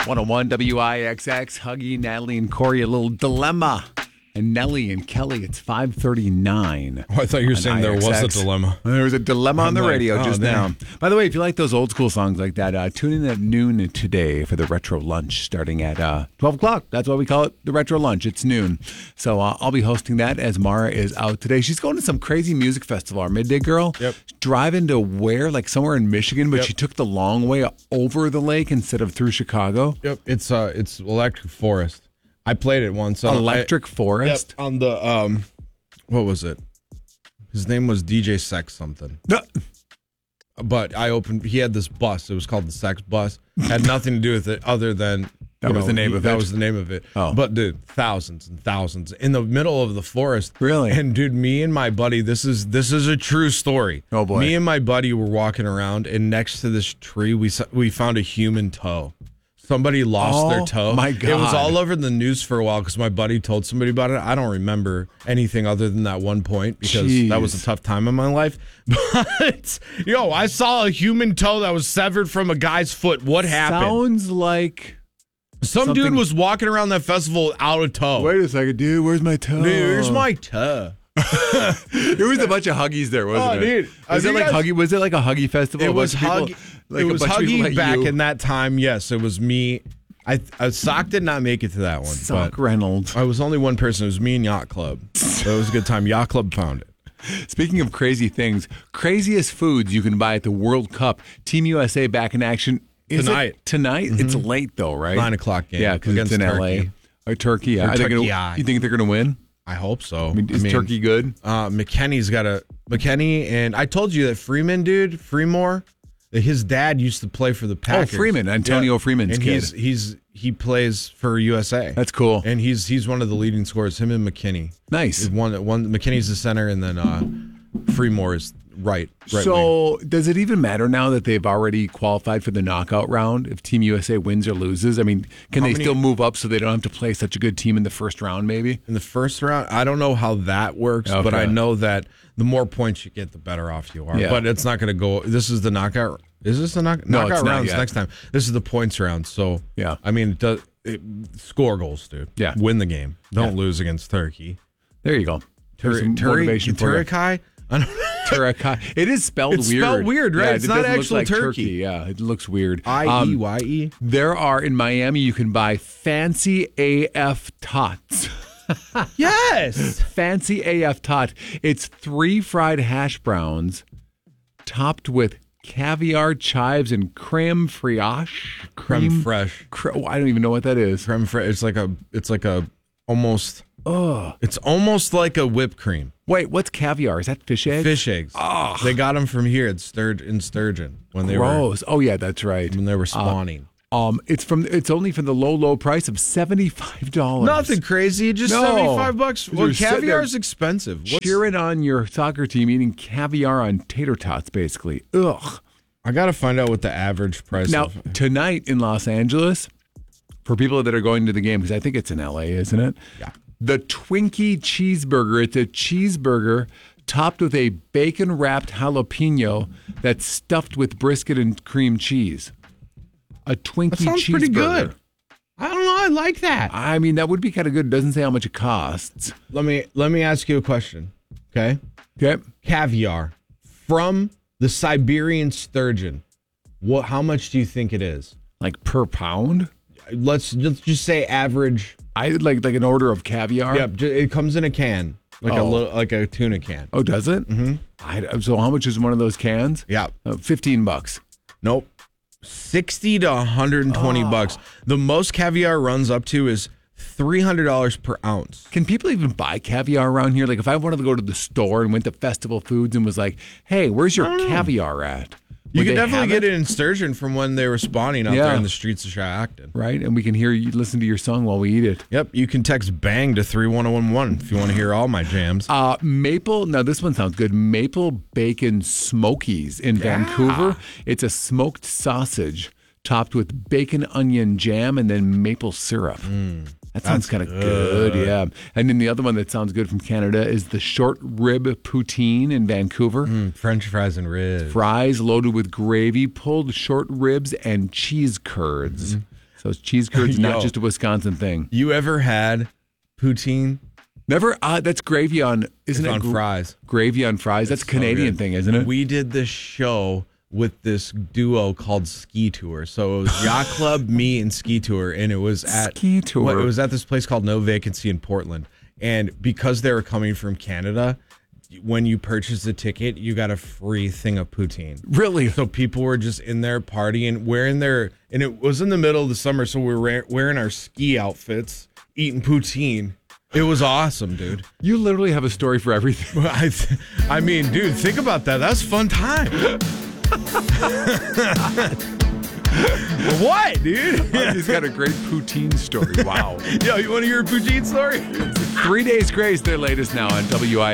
101 WIXX, Huggy, Natalie, and Corey, a little dilemma. And Nellie and Kelly, it's 5:39. Oh, I thought you were saying there was a dilemma. There was a dilemma on the radio just now. Damn. By the way, if you like those old school songs like that, tune in at noon today for the Retro Lunch starting at 12 o'clock. That's why we call it the Retro Lunch. It's noon. So I'll be hosting that as Mara is out today. She's going to some crazy music festival, our Midday Girl. Yep. Driving to where? Like somewhere in Michigan, but Yep. she took the long way over the lake instead of through Chicago. Yep, it's Electric Forest. I played it once. Electric Forest? Yep, on the, what was it? His name was DJ Sex something. But he had this bus. It was called the Sex Bus. Had nothing to do with it other than That was the name of it. That was the name of it. Oh. But dude, thousands and thousands in the middle of the forest. Really? And dude, me and my buddy, this is a true story. Oh boy. Me and my buddy were walking around, and next to this tree, we found a human toe. Somebody lost their toe. My God. It was all over the news for a while because my buddy told somebody about it. I don't remember anything other than that one point because that was a tough time in my life. But, I saw a human toe that was severed from a guy's foot. What happened? Sounds like Some dude was walking around that festival without a toe. Wait a second, dude. Where's my toe? Dude, where's my toe? There was a bunch of Huggies there, wasn't it? Dude. Was it like Huggy? Was it like a Huggy festival? It was Huggy. It was Huggy back in that time. Yes, it was me. Sock did not make it to that one. Sock Reynolds. I was only one person. It was me and Yacht Club. So it was a good time. Yacht Club found it. Speaking of crazy things, craziest foods you can buy at the World Cup. Team USA back in action. Tonight. Tonight? Mm-hmm. It's late though, right? 9 o'clock game. Yeah, because it's in Turkey. LA. Or Turkey. Yeah. Or Turkey. You think they're going to win? I hope so. Is Turkey good? McKenny, and I told you that Freemore, that his dad used to play for the Packers. Oh, Freeman, Antonio Freeman's and kid. He plays for USA. That's cool. And he's one of the leading scorers. Him and McKinney. Nice. One McKinney's the center, and then Freemore is right. So does it even matter now that they've already qualified for the knockout round if Team USA wins or loses? I mean, can they still move up so they don't have to play such a good team in the first round maybe? In the first round, I don't know how that works, but I know that the more points you get, the better off you are. Yeah. But it's not going to go. This is the knockout. Is this the knockout round? Next time. This is the points round. So, yeah. I mean, score goals, dude. Yeah. Win the game. Don't lose against Turkey. There you go. Motivation for you. Turkey? Turkey. It is spelled It's weird. spelled weird, right? Yeah, It's it not doesn't look actual like turkey. Yeah, it looks weird. I-E-Y-E. There are, in Miami, you can buy Fancy AF Tots. Yes. Fancy AF Tot. It's 3 fried hash browns topped with caviar, chives, and creme fraiche. Creme fraiche. I don't even know what that is. Creme fraiche. It's like a almost. Oh. It's almost like a whipped cream. Wait, what's caviar? Is that fish eggs? Fish eggs. Oh. They got them from here in Sturgeon when they were. Oh yeah, that's right. When they were spawning. It's only for the low price of $75. Nothing crazy, just $75. Well, caviar is expensive. Cheering on your soccer team eating caviar on tater tots, basically. Ugh. I got to find out what the average price now, tonight in Los Angeles, for people that are going to the game, because I think it's in LA, isn't it? Yeah. The Twinkie cheeseburger. It's a cheeseburger topped with a bacon-wrapped jalapeno that's stuffed with brisket and cream cheese. A Twinkie that sounds cheeseburger. Pretty good. I don't know. I like that. I mean, that would be kind of good. It doesn't say how much it costs. Let me ask you a question. Okay. Caviar from the Siberian sturgeon. How much do you think it is? Like per pound? Let's just say average. I like an order of caviar. Yep, it comes in a can, like a tuna can. Oh, does it? Mm-hmm. So how much is one of those cans? Yeah, $15. Nope, $60 to $120. The most caviar runs up to is $300 per ounce. Can people even buy caviar around here? Like, if I wanted to go to the store and went to Festival Foods and was like, "Hey, where's your caviar at?" You can definitely get it in sturgeon from when they were spawning out there in the streets of Shyackton. Right, and we can hear you listen to your song while we eat it. Yep, you can text BANG to 31011 if you want to hear all my jams. Maple, now this one sounds good. Maple Bacon Smokies in Vancouver. It's a smoked sausage topped with bacon onion jam and then maple syrup. That sounds kind of good, yeah. And then the other one that sounds good from Canada is the short rib poutine in Vancouver. French fries and ribs. Fries loaded with gravy, pulled short ribs, and cheese curds. So cheese curds, Yo. not just a Wisconsin thing. You ever had poutine? Never. That's gravy on. Isn't It's it on fries? Gravy on fries. That's a so Canadian good. thing, isn't it? We did this show with this duo called Ski Tour. So it was Yacht Club, me, and Ski Tour, and it was at Ski Tour. Well, it was at this place called No Vacancy in Portland. And because they were coming from Canada, when you purchased a ticket, you got a free thing of poutine. Really? So people were just in there partying, wearing their, and it was in the middle of the summer, so we were wearing our ski outfits, eating poutine. It was awesome, dude. You literally have a story for everything. I mean, dude, think about that. That's a fun time. What, dude? He's got a great poutine story. Wow. Yo, you want to hear a poutine story? 3 Days Grace, their latest now on WI.